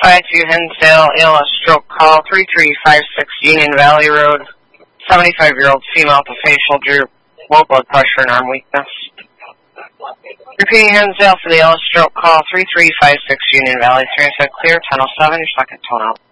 552 Hinsdale, ALS stroke call, 3356 Union Valley Road. 75-year-old female with facial droop, low blood pressure and arm weakness. Repeating Hinsdale for the ALS stroke call, 3356 Union Valley, 3 said clear, 1007, your second tone out.